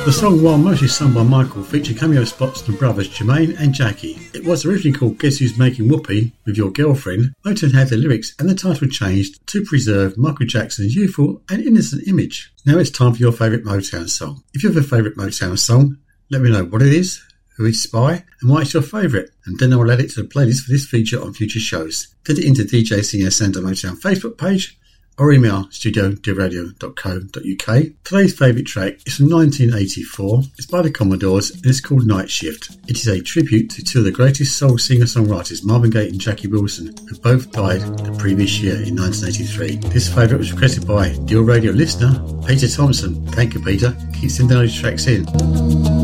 The song, while mostly sung by Michael, featured cameo spots from brothers Jermaine and Jackie. It was originally called Guess Who's Making Whoopee with Your Girlfriend. Motown had the lyrics and the title changed to preserve Michael Jackson's youthful and innocent image. Now it's time for your favourite Motown song. If you have a favourite Motown song, let me know what it is, who it's by, and why it's your favourite, and then I'll add it to the playlist for this feature on future shows. Send it into DJ Singer Santa Motown Facebook page, or email studio@diradio.co.uk. Today's favourite track is from 1984. It's by the Commodores and it's called Night Shift. It is a tribute to two of the greatest soul singer-songwriters, Marvin Gaye and Jackie Wilson, who both died the previous year in 1983. This favourite was requested by Deal Radio listener Peter Thompson. Thank you, Peter. Keep sending those tracks in.